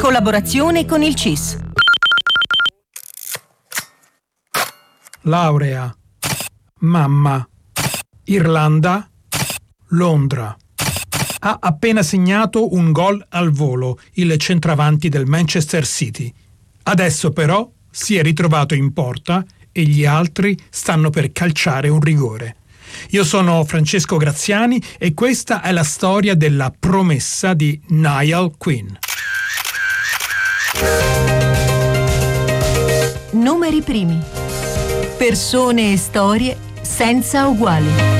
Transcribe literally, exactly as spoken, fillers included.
collaborazione con il C I S. Laurea, mamma, Irlanda, Londra. Ha appena segnato un gol al volo, il centravanti del Manchester City. Adesso però si è ritrovato in porta e gli altri stanno per calciare un rigore. Io sono Francesco Graziani e questa è la storia della promessa di Niall Quinn. Numeri primi. Persone e storie senza uguali.